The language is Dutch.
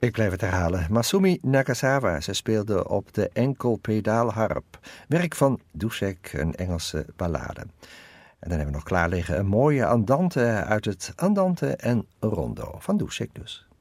Ik blijf het herhalen. Masumi Nagasawa, ze speelde op de enkelpedaalharp. Werk van Dušek, een Engelse ballade. En dan hebben we nog klaar liggen een mooie andante uit het Andante en Rondo van Dušek dus.